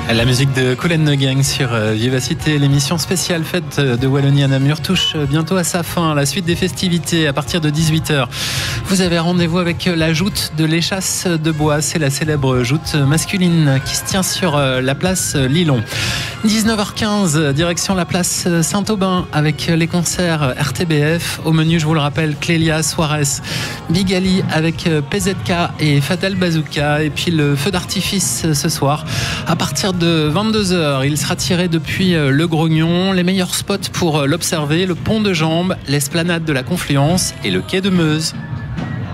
La musique de Kool and the Gang sur Vivacité, l'émission spéciale fête de Wallonie à Namur touche bientôt à sa fin. La suite des festivités à partir de 18h. Vous avez rendez-vous avec la joute de l'Échasse de Bois. C'est la célèbre joute masculine qui se tient sur la place Lilon. 19h15, direction la place Saint-Aubin avec les concerts RTBF. Au menu, je vous le rappelle, Clélia, Suarez, Big Ali avec PZK et Fatal Bazooka. Et puis le feu d'artifice ce soir à partir de 22h. Il sera tiré depuis le Grognon. Les meilleurs spots pour l'observer, le pont de Jambes, l'esplanade de la Confluence et le quai de Meuse.